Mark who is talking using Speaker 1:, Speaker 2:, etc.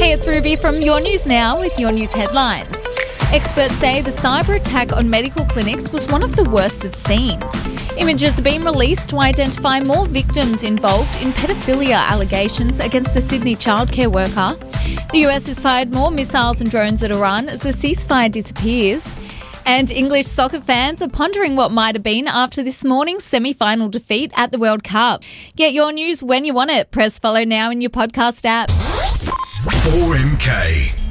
Speaker 1: Hey, it's Ruby from Your News Now with your news headlines. Experts say the cyber attack on medical clinics was one of the worst they've seen. Images are being released to identify more victims involved in pedophilia allegations against a Sydney childcare worker. The US has fired more missiles and drones at Iran as the ceasefire disappears. And English soccer fans are pondering what might have been after this morning's semi-final defeat at the World Cup. Get your news when you want it. Press follow now in your podcast app.
Speaker 2: 4MK.